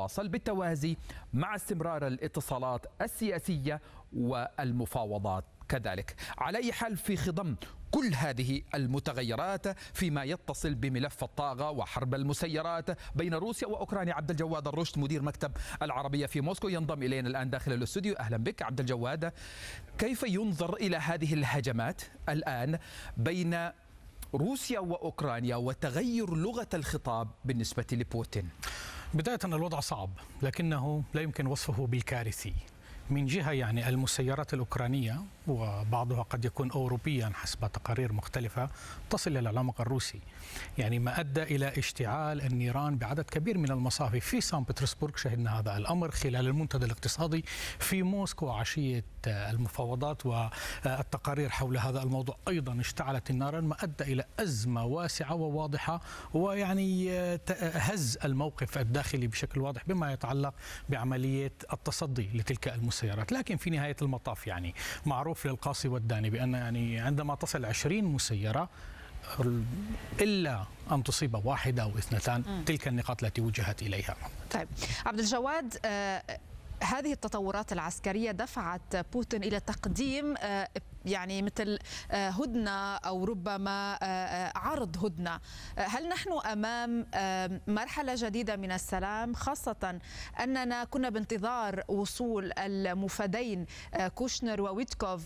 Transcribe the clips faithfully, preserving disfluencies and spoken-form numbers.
تتواصل بالتوازي مع استمرار الاتصالات السياسية والمفاوضات كذلك. على أي حال في خضم كل هذه المتغيرات فيما يتصل بملف الطاقة وحرب المسيرات بين روسيا وأوكرانيا، عبد الجواد الرشد مدير مكتب العربية في موسكو ينضم إلينا الآن داخل الاستوديو. أهلا بك عبد الجواد. كيف ينظر إلى هذه الهجمات الآن بين روسيا وأوكرانيا وتغير لغة الخطاب بالنسبة لبوتين؟ بداية الوضع صعب لكنه لا يمكن وصفه بالكارثي. من جهة يعني المسيرات الأوكرانية وبعضها قد يكون أوروبيا حسب تقارير مختلفة تصل إلى العمق الروسي، يعني ما أدى إلى اشتعال النيران بعدد كبير من المصافي في سان بطرسبورغ. شهدنا هذا الأمر خلال المنتدى الاقتصادي في موسكو عشية المفاوضات، والتقارير حول هذا الموضوع أيضا اشتعلت النيران ما أدى إلى أزمة واسعة وواضحة، ويعني هز الموقف الداخلي بشكل واضح بما يتعلق بعملية التصدي لتلك المسيرات. لكن في نهاية المطاف يعني معروف للقاصي والداني بأن يعني عندما تصل عشرين مسيرة إلا أن تصيب واحدة أو اثنتان تلك النقاط التي وجهت إليها. طيب عبد الجواد، آه هذه التطورات العسكرية دفعت بوتين إلى تقديم آه يعني مثل هدنة أو ربما عرض هدنة. هل نحن أمام مرحلة جديدة من السلام، خاصة أننا كنا بانتظار وصول المفادين كوشنر وويتكوف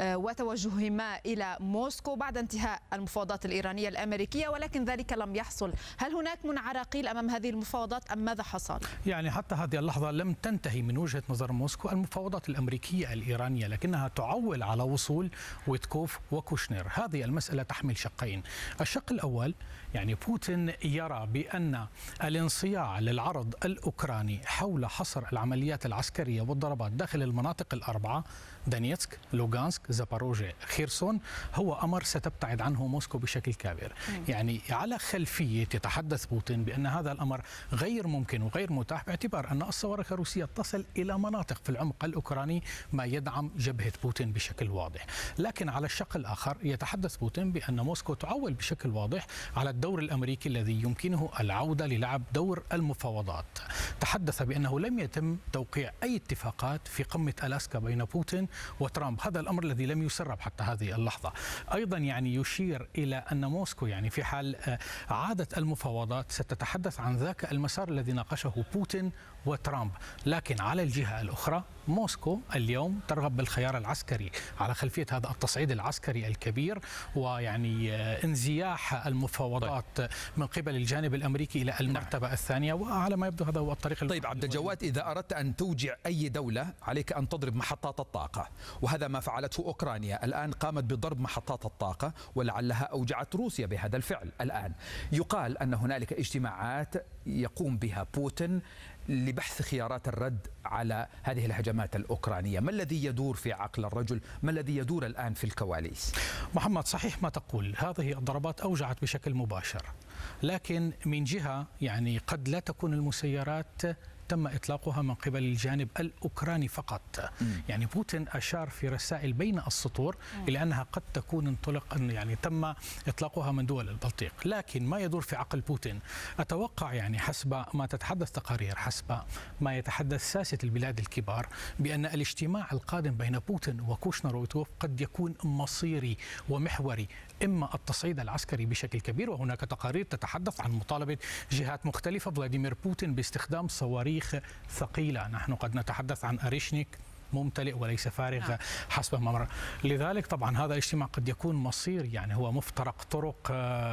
وتوجههما إلى موسكو بعد انتهاء المفاوضات الإيرانية الأمريكية، ولكن ذلك لم يحصل. هل هناك منعرقين أمام هذه المفاوضات أم ماذا حصل؟ يعني حتى هذه اللحظة لم تنتهي من وجهة نظر موسكو المفاوضات الأمريكية الإيرانية، لكنها تعول على وصول ويتكوف وكوشنر. هذه المسألة تحمل شقين. الشق الأول يعني بوتين يرى بأن الانصياع للعرض الأوكراني حول حصر العمليات العسكرية والضربات داخل المناطق الأربعة دانيتسك، لوغانسك، زاباروجيا، خيرسون هو أمر ستبتعد عنه موسكو بشكل كبير. يعني على خلفية يتحدث بوتين بأن هذا الأمر غير ممكن وغير متاح باعتبار أن الصواريخ الروسية تصل إلى مناطق في العمق الأوكراني ما يدعم جبهة بوتين بشكل واضح. لكن على الشق الآخر يتحدث بوتين بأن موسكو تعول بشكل واضح على الدور الأمريكي الذي يمكنه العودة للعب دور المفاوضات. تحدث بأنه لم يتم توقيع أي اتفاقات في قمة ألاسكا بين بوتين وترامب، هذا الأمر الذي لم يسرب حتى هذه اللحظة. أيضا يعني يشير إلى أن موسكو يعني في حال عادة المفاوضات ستتحدث عن ذاك المسار الذي ناقشه بوتين وترامب. لكن على الجهة الأخرى موسكو اليوم ترغب بالخيار العسكري على خلفية هذا التصعيد العسكري الكبير ويعني انزياح المفاوضات من قبل الجانب الأمريكي إلى المرتبة الثانية، وعلى ما يبدو هذا هو الطريق. طيب عبد الجواد، إذا أردت أن توجع أي دولة عليك أن تضرب محطات الطاقة، وهذا ما فعلته أوكرانيا. الآن قامت بضرب محطات الطاقة ولعلها أوجعت روسيا بهذا الفعل. الآن يقال أن هنالك اجتماعات يقوم بها بوتين لبحث خيارات الرد على هذه الهجمات الأوكرانية. ما الذي يدور في عقل الرجل؟ ما الذي يدور الآن في الكواليس؟ محمد، صحيح ما تقول، هذه الضربات أوجعت بشكل مباشر، لكن من جهة يعني قد لا تكون المسيرات تم إطلاقها من قبل الجانب الأوكراني فقط. م. يعني بوتين أشار في رسائل بين السطور م. إلى أنها قد تكون انطلق أن يعني تم إطلاقها من دول البلطيق. لكن ما يدور في عقل بوتين أتوقع يعني حسب ما تتحدث تقارير، حسب ما يتحدث ساسة البلاد الكبار، بأن الاجتماع القادم بين بوتين وكوشنر وويتكوف قد يكون مصيري ومحوري، إما التصعيد العسكري بشكل كبير، وهناك تقارير تتحدث عن مطالبة جهات مختلفة فلاديمير بوتين باستخدام صواريخ ثقيلة. نحن قد نتحدث عن أريشنيك ممتلئ وليس فارغ حسب ما مر. لذلك طبعا هذا الاجتماع قد يكون مصير، يعني هو مفترق طرق،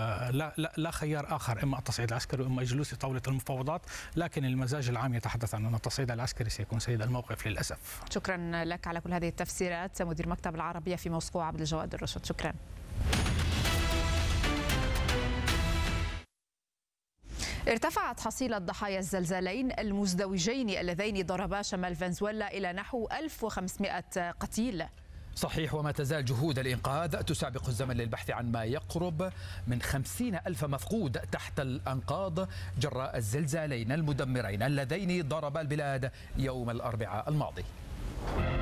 لا لا, لا خيار آخر، إما التصعيد العسكري وإما جلوس طاولة المفاوضات. لكن المزاج العام يتحدث عن أن التصعيد العسكري سيكون سيد الموقف للأسف. شكرا لك على كل هذه التفسيرات مدير مكتب العربية في موسكو عبد الجواد الرشد. شكرا. ارتفعت حصيلة ضحايا الزلزالين المزدوجين اللذين ضربا شمال فنزويلا إلى نحو ألف وخمسمائة قتيل. صحيح، وما تزال جهود الإنقاذ تسابق الزمن للبحث عن ما يقرب من خمسين ألف مفقود تحت الأنقاض جراء الزلزالين المدمرين اللذين ضربا البلاد يوم الأربعاء الماضي.